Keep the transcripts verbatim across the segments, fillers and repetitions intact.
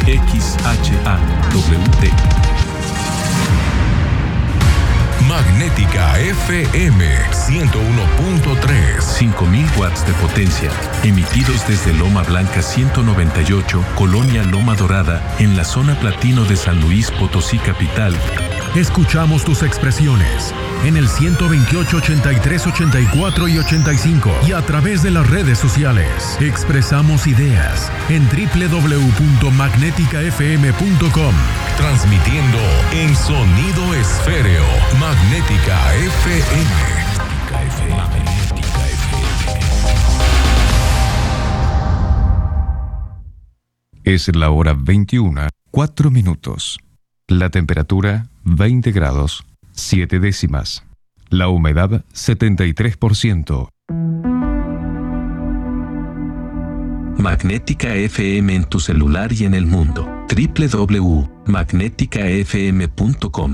X H A W T. Magnética F M ciento uno punto tres. cinco mil watts de potencia, emitidos desde Loma Blanca ciento noventa y ocho, Colonia Loma Dorada, en la zona platino de San Luis Potosí capital. Escuchamos tus expresiones en el ciento veintiocho, ochenta y tres, ochenta y cuatro y ochenta y cinco y a través de las redes sociales. Expresamos ideas en doble u doble u doble u punto magnética f m punto com. Transmitiendo en sonido esféreo. Magnética F M. Magnética F M. Es la hora veintiuna, cuatro minutos. La temperatura veinte grados, siete décimas. La humedad setenta y tres por ciento. Magnética F M en tu celular y en el mundo. doble u doble u doble u punto magnética f m punto com.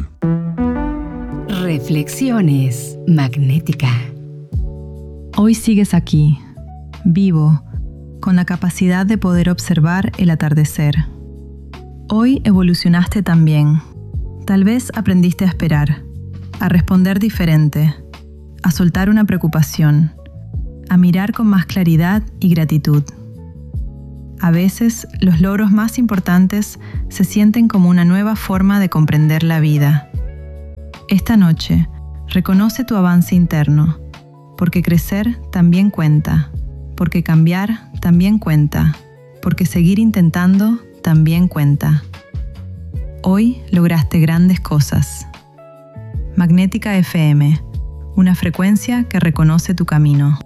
Reflexiones Magnética. Hoy sigues aquí, vivo, con la capacidad de poder observar el atardecer. Hoy evolucionaste también. Tal vez aprendiste a esperar, a responder diferente, a soltar una preocupación, a mirar con más claridad y gratitud. A veces, los logros más importantes se sienten como una nueva forma de comprender la vida. Esta noche, reconoce tu avance interno, porque crecer también cuenta, porque cambiar también cuenta, porque seguir intentando también cuenta. Hoy lograste grandes cosas. Magnética F M, una frecuencia que reconoce tu camino.